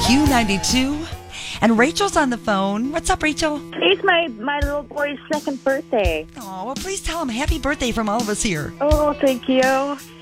Q92. And Rachel's on the phone. What's up, Rachel? It's my little boy's second birthday. Oh, well, please tell him happy birthday from all of us here. Oh, thank you.